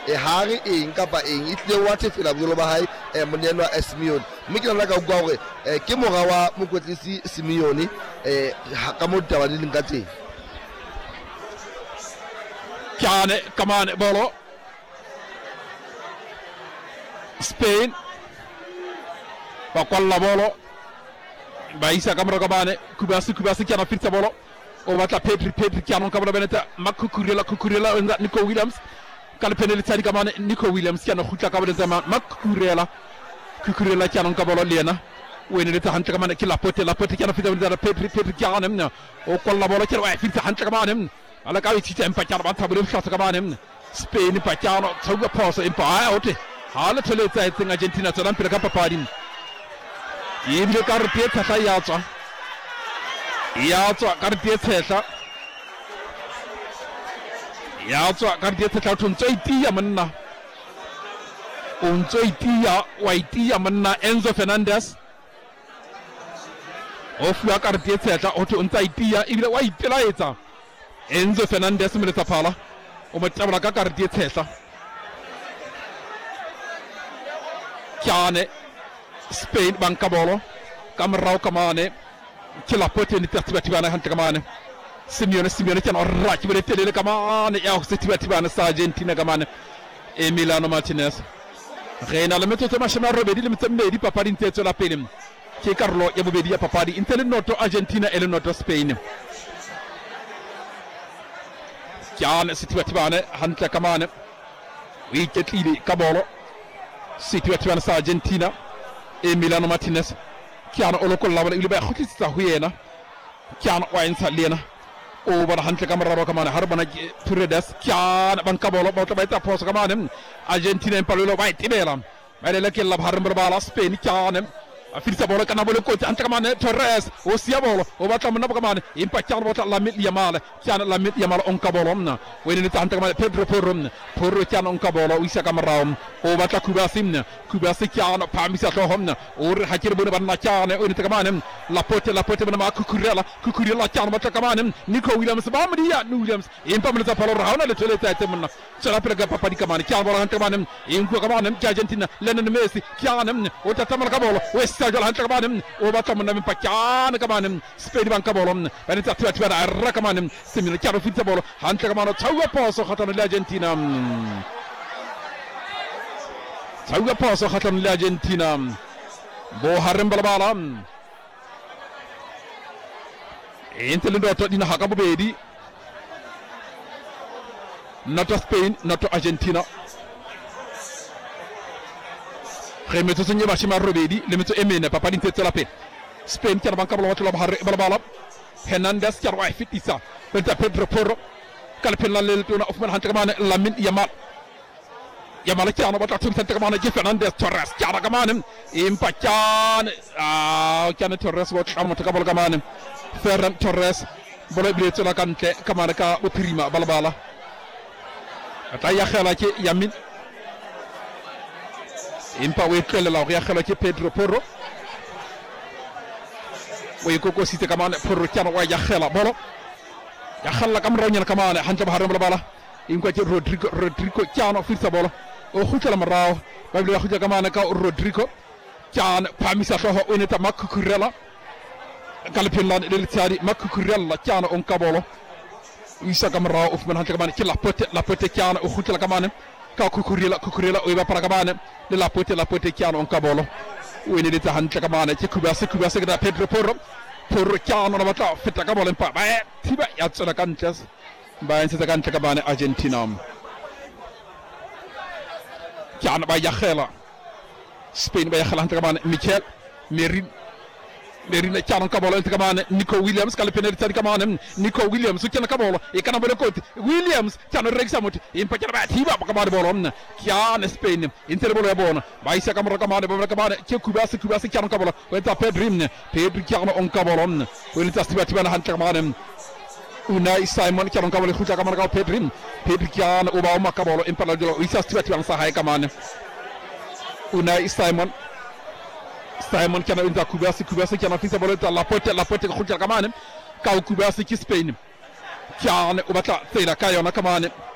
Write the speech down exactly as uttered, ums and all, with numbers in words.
e hare eng kapa eng e tle wa thefela bolo ba hae e monelwa Simeone mme ke nna ka utlwa hore ke mora wa mokwetlisi Simeone e ka mo taba di leng ka teng Kiane kamane bolo Spain bakwalla bolo baisa kamera kamane kubasi kubasi kiana firsa bolo o batla Pedri Pedri kiano kamera beneta makukurela kukurela nga Nico Williams kala penalty tadi kamane Nico Williams kiana khutla kamera zama makukurela kukurela kiano kabolo lena wene leta hanta kamane kila pote la pote kiana firsa beneta Pedri Pedri kiana mna o kolla bolo kiana wa firsa hanta kamane ala kawi tita empa kiana bata bolo shot kamane Spain pa kiano tawga posa empa aote hala tole tsaitse Argentina tsana pele ka papading yebile ka re pietsa tla ya tswa ya tswa ka re pietsa ya tswa ka re pietsa tla ntso itia monna o ntso itia wa itia monna Enzo Fernandez o fuwa ka re pietsa tla o ntso itia ebile wa itela etsa Enzo Fernandez mo letsa phala o mo tsabela ka ka re pietsa Kiane Spain banka bolo kamrao kamane kila pote ni tatibana hanta kamane Simeone Simeone kiana orraki bele tele kamane ya setibana sa Argentina kamane Emiliano Martinez Reina le metto ma chama robedi le metto di papadi inteto la pelim che Carlo ya bobedi ya papadi intele noto Argentina e le noto Spain Kiane setibana hanta kamane wi ketili kabolo setibana sa Argentina Emiliano Martinez kiana oloko lawala ilbe khutista huyena kiana wainsa lena o bana hantle kamara kamane harbana Paredes kiana banka bolo bota bayta poso kamane Argentina en palolo bay tibelam bayde lekel lab harmbar bala Spain kiana afirsa bolo kana bolo ko anta kamane Torres o sia bolo o bata mun kamane impa kiana bota la mit yamala kiana la mit yamala on kabolomna woni anta kamane Pedro Porro Porro kiana on kabolo wisa kamara o bata kubasimna kubasi kiana pamisa to homna o hakir bun banna kiana o kamane la pote la pote bana kukurela kukurela kiana bata kamane Nico Williams bamdiya Williams impa mun za palo rauna le tole tayte munna sala prega papadi kamane kiana bolo anta kamane imko kamane Argentina Lionel Messi kiana o tatamala kabolo wesa jala hanta kamane o bata mun pa kiana kamane Spain banka bolo bani tatwa tatwa arra kamane Simeone kiana fitsa bolo hanta kamane tawa poso khatana Argentina Sauga poso khatan l'Argentina bo harem balabala entel ndoto dina hakabo bedi noto Spain noto Argentina remeto sunye bashima robedi lemeto emene papa din tetela pe Spain kiana banka balawatu har balabala Hernandez kiana wa fitisa Pedro Porro kala penal tuna ofman hanta kamane Lamine Yamal Yamal kiana bata tum sante kamane Fernandez Torres kiana kamane impa kiana ah kiana Torres wat amata kabal kamane Ferran Torres bolo bileto la kante kamane ka o prima balbala ata ya khala ci Yamin impa we kele la ya khala ci Pedro Porro way koko site kamane Porro kiana wa ya khala bolo ya khalla kam rawnyal kamane hanta baharam balbala imko ci Rodrigo Rodrigo kiana firsa bolo o khutala maraw babli waxu kamane ka Rodrigo kiana pamisa to ho oneta makkurela kala penlan del tiari makkurela kiana on kabolo wisa kamara of man hanta kamane ci la pote la pote kiana o khutala kamane ka kukurela kukurela o ba para kamane de la pote la pote kiana on kabolo woni de hanta kamane ci kubasi kubasi da Pedro Porro Porro kiana na bata fita kabolo pa ba tiba ya tsala kantas ba en sa kanta kamane Argentina kiana ba yakhela Spain ba yakhela hanta kamane Mikel Merino Merino kiana kabolo hanta kamane Nico Williams kala penalty tadi kamane Nico Williams kiana kabolo e kana bele koti Williams kiana regsamoti impa kiana ba tiba ba kamane bolo mna kiana Spain inter bolo ya bona ba isa kamara kamane ba kamane ke kubasi kubasi kiana kabolo wenta Pedrim Pedri kiana on kabolo mna wenta tiba tiba hanta kamane Unai Simon kiana kabolo khuta kamane ka Pedrim Pedri kiana o ba makabolo impala jolo isa tiba tiba sa hay kamane Unai Simon Simon kiana inta kubasi kubasi kiana fisa bolo la pote la pote khuta kamane ka kubasi ki Spain kiana o bata tsela kayo na kamane